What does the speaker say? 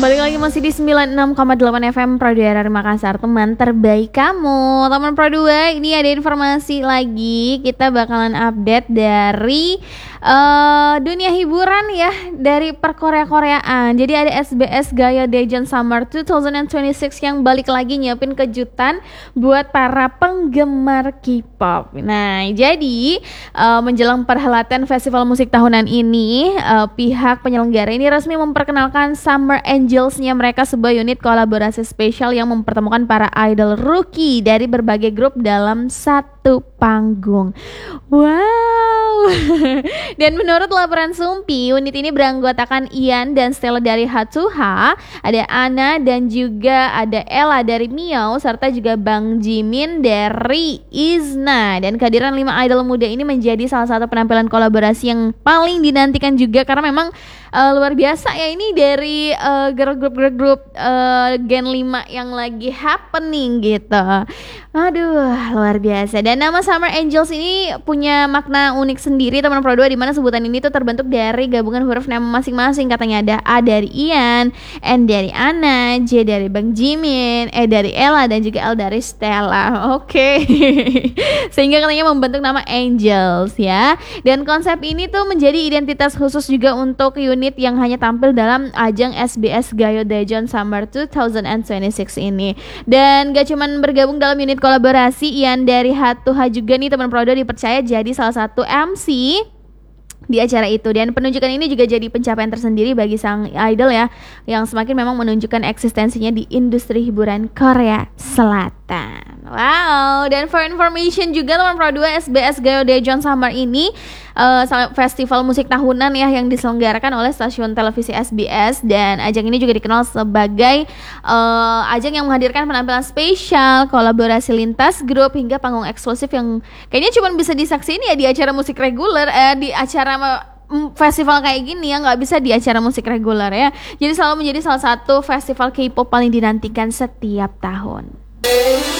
Balik lagi masih di 96,8 FM Pro 2 RRI Makassar, teman terbaik kamu. Teman Pro 2, ini ada informasi lagi. Kita bakalan update dari dunia hiburan ya, dari perkorea-koreaan. Jadi ada SBS Gaya Daejeon Summer 2026 yang balik lagi nyiapin kejutan buat para penggemar K-pop. Nah, jadi menjelang perhelatan festival musik tahunan ini, pihak penyelenggara ini resmi memperkenalkan Summer Angels-nya mereka, sebuah unit kolaborasi spesial yang mempertemukan para idol rookie dari berbagai grup dalam satu panggung. Wow. Dan menurut laporan Sumpi, unit ini beranggotakan Ian dan Stella dari Hatsuha, ada Anna dan juga ada Ella dari Mio, serta juga Bang Jimin dari Izna. Dan kehadiran 5 idol muda ini menjadi salah satu penampilan kolaborasi yang paling dinantikan juga, karena memang luar biasa ya, ini dari girl group Gen 5 yang lagi happening gitu. Aduh, luar biasa. Dan nama Summer Angels ini punya makna unik sendiri teman Pro 2, di mana sebutan ini tuh terbentuk dari gabungan huruf nama masing-masing. Katanya ada A dari Ian, N dari Anna, J dari Bang Jimin, E dari Ella, dan juga L dari Stella. Oke. Sehingga katanya membentuk nama Angels ya. Dan konsep ini tuh menjadi identitas khusus juga untuk unit yang hanya tampil dalam ajang SBS Gaya Daejeon Summer 2026 ini. Dan gak cuman bergabung dalam unit kolaborasi, Ian dari Hatsuha juga nih teman Pro 2 dipercaya jadi salah satu MC di acara itu. Dan penunjukan ini juga jadi pencapaian tersendiri bagi sang idol ya, yang semakin memang menunjukkan eksistensinya di industri hiburan Korea Selatan. Wow. Dan for information juga teman Pro 2, SBS Gaya Daejeon Summer ini festival musik tahunan ya yang diselenggarakan oleh stasiun televisi SBS. Dan ajang ini juga dikenal sebagai ajang yang menghadirkan penampilan spesial, kolaborasi lintas grup, hingga panggung eksklusif yang kayaknya cuma bisa disaksiin ya di acara musik reguler, di acara festival kayak gini ya, nggak bisa di acara musik reguler ya. Jadi selalu menjadi salah satu festival K-pop paling dinantikan setiap tahun.